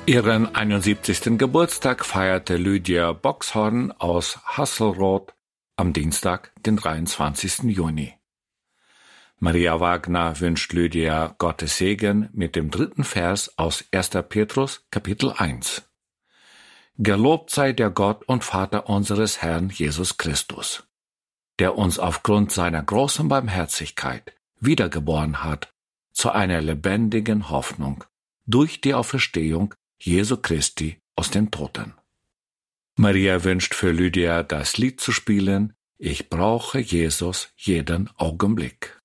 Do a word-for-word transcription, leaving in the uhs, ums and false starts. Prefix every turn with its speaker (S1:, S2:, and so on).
S1: Ihren einundsiebzigsten Geburtstag feierte Lydia Boxhorn aus Hasselroth am Dienstag, den dreiundzwanzigsten Juni. Maria Wagner wünscht Lydia Gottes Segen mit dem dritten Vers aus erster Petrus, Kapitel eins. Gelobt sei der Gott und Vater unseres Herrn Jesus Christus, der uns aufgrund seiner großen Barmherzigkeit wiedergeboren hat zu einer lebendigen Hoffnung durch die Auferstehung Jesu Christi aus den Toten. Maria wünscht für Lydia das Lied zu spielen, Ich brauche Jesus jeden Augenblick.